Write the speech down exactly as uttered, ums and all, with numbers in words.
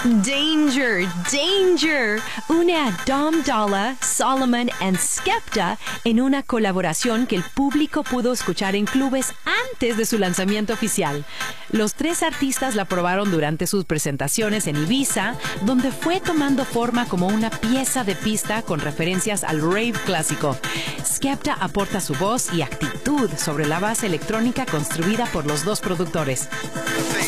Danger, danger. Une a Dom Dolla, Solomon and Skepta en una colaboración que el público pudo escuchar en clubes antes de su lanzamiento oficial. Los tres artistas la probaron durante sus presentaciones en Ibiza, donde fue tomando forma como una pieza de pista con referencias al rave clásico. Skepta aporta su voz y actitud sobre la base electrónica construida por los dos productores.